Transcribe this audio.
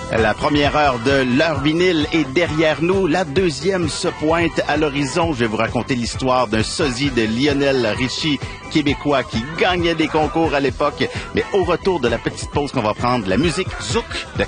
La première heure de l'heure vinyle est derrière nous. La deuxième se pointe à l'horizon. Je vais vous raconter l'histoire d'un sosie de Lionel Richie, québécois, qui gagnait des concours à l'époque. Mais au retour de la petite pause qu'on va prendre, la musique Zouk de